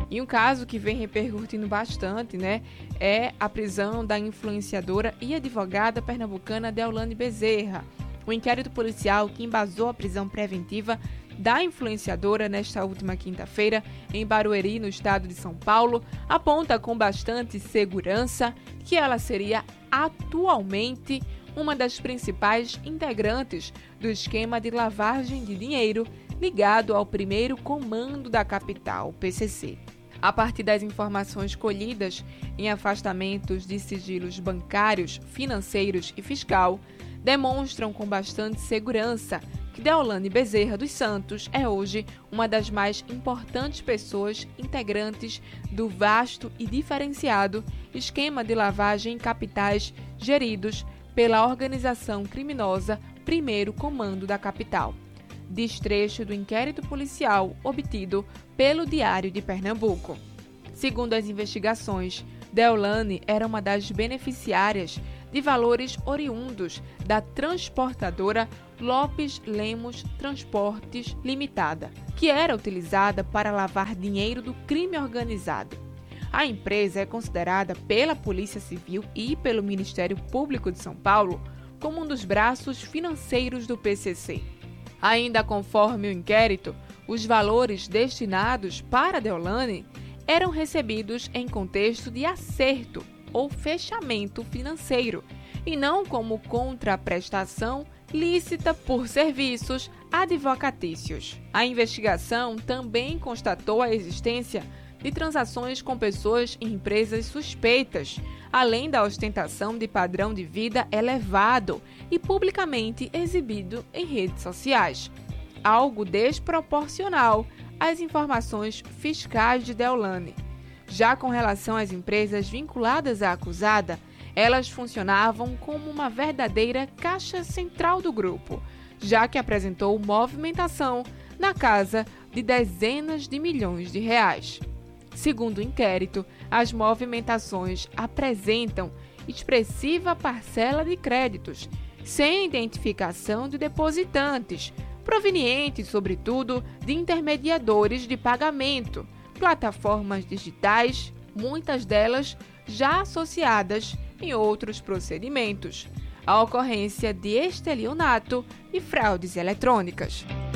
E um caso que vem repercutindo bastante, é a prisão da influenciadora e advogada pernambucana Deolane Bezerra. O inquérito policial que embasou a prisão preventiva da influenciadora nesta última quinta-feira em Barueri, no estado de São Paulo, aponta com bastante segurança que ela seria atualmente uma das principais integrantes do esquema de lavagem de dinheiro ligado ao primeiro comando da capital, PCC. A partir das informações colhidas em afastamentos de sigilos bancários, financeiros e fiscal, demonstram com bastante segurança que Deolane Bezerra dos Santos é hoje uma das mais importantes pessoas integrantes do vasto e diferenciado esquema de lavagem em capitais geridos pela organização criminosa Primeiro Comando da Capital. Destrecho do inquérito policial obtido pelo Diário de Pernambuco. Segundo as investigações, Deolane era uma das beneficiárias de valores oriundos da transportadora Lopes Lemos Transportes Limitada, que era utilizada para lavar dinheiro do crime organizado. A empresa é considerada pela Polícia Civil e pelo Ministério Público de São Paulo como um dos braços financeiros do PCC. Ainda conforme o inquérito, os valores destinados para Deolane eram recebidos em contexto de acerto ou fechamento financeiro, e não como contraprestação lícita por serviços advocatícios. A investigação também constatou a existência de transações com pessoas e empresas suspeitas, além da ostentação de padrão de vida elevado e publicamente exibido em redes sociais, algo desproporcional às informações fiscais de Deolane. Já com relação às empresas vinculadas à acusada, elas funcionavam como uma verdadeira caixa central do grupo, já que apresentou movimentação na casa de dezenas de milhões de reais. Segundo o inquérito, as movimentações apresentam expressiva parcela de créditos, sem identificação de depositantes, provenientes, sobretudo, de intermediadores de pagamento, plataformas digitais, muitas delas já associadas em outros procedimentos, à ocorrência de estelionato e fraudes eletrônicas.